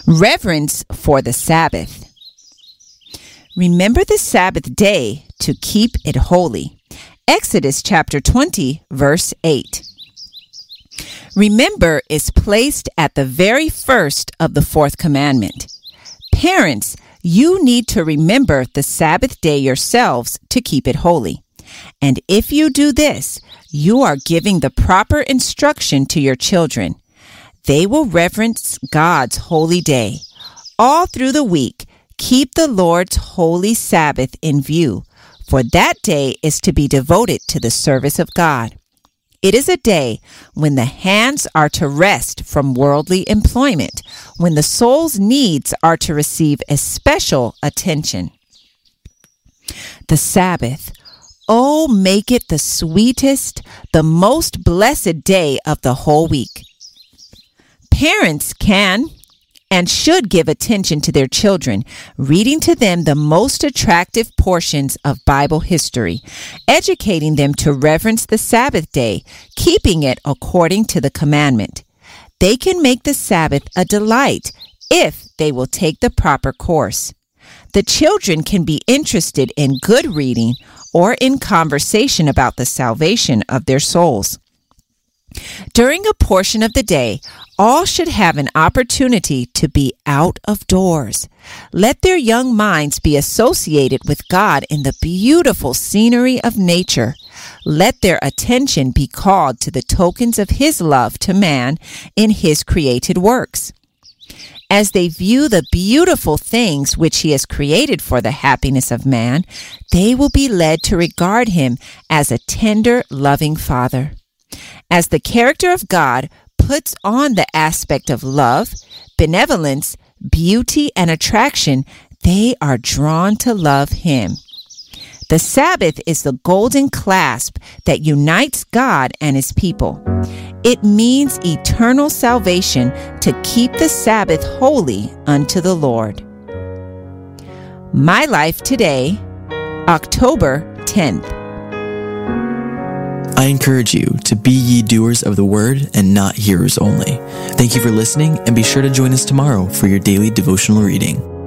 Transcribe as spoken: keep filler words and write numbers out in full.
Reverence for the Sabbath. Remember the Sabbath day to keep it holy. Exodus chapter twenty, verse eight. Remember is placed at the very first of the fourth commandment. Parents, you need to remember the Sabbath day yourselves to keep it holy. And if you do this, you are giving the proper instruction to your children. They will reverence God's holy day. All through the week, keep the Lord's holy Sabbath in view, for that day is to be devoted to the service of God. It is a day when the hands are to rest from worldly employment, when the soul's needs are to receive especial attention. The Sabbath. Oh, make it the sweetest, the most blessed day of the whole week. Parents can and should give attention to their children, reading to them the most attractive portions of Bible history, educating them to reverence the Sabbath day, keeping it according to the commandment. They can make the Sabbath a delight if they will take the proper course. The children can be interested in good reading or in conversation about the salvation of their souls. During a portion of the day, all should have an opportunity to be out of doors. Let their young minds be associated with God in the beautiful scenery of nature. Let their attention be called to the tokens of His love to man in His created works. As they view the beautiful things which He has created for the happiness of man, they will be led to regard Him as a tender, loving Father. As the character of God puts on the aspect of love, benevolence, beauty, and attraction, they are drawn to love Him. The Sabbath is the golden clasp that unites God and His people. It means eternal salvation to keep the Sabbath holy unto the Lord. My Life Today, October tenth. I encourage you to be ye doers of the word and not hearers only. Thank you for listening, and be sure to join us tomorrow for your daily devotional reading.